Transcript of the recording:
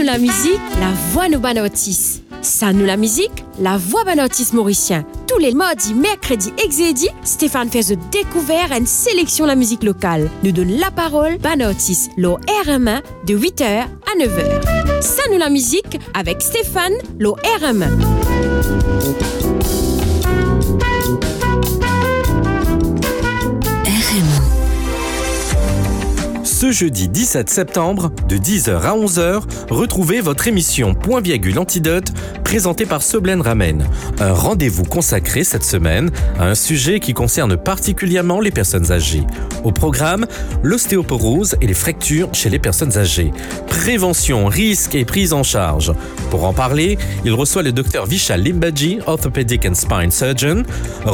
la musique, la voix nous banotis. Ça nous la musique, la voix banotis mauricien. Tous les mardis, mercredis et jeudi, Stéphane fait découvrir une sélection de la musique locale. Nous donne la parole banotis, le RM1 de 8h à 9h. Ça nous la musique avec Stéphane, le RM1. Ce jeudi 17 septembre, de 10h à 11h, retrouvez votre émission Point Virgule Antidote, présentée par Seblen Ramen. Un rendez-vous consacré cette semaine à un sujet qui concerne particulièrement les personnes âgées. Au programme, l'ostéoporose et les fractures chez les personnes âgées. Prévention, risques et prise en charge. Pour en parler, il reçoit le Dr Vishal Limbadji, Orthopedic and Spine Surgeon.